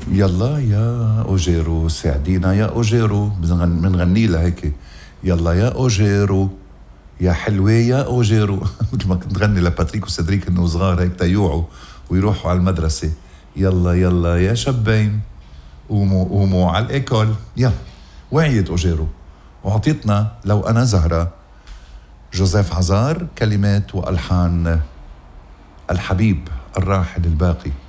يلا يا أوجيرو ساعدينا يا أوجيرو، بنغني لها هيك. يلا يا أوجيرو يا حلوة يا أوجيرو مثل ما كنت غني لباتريك وسيدريك إنه صغار هيك تيوعوا ويروحوا على المدرسة. يلا يلا يا شبين قوموا قوموا على الإيكول. يلا وعيت أوجيرو وعطيتنا لو أنا زهرة. جوزيف عزار، كلمات وألحان الحبيب الراحل الباقي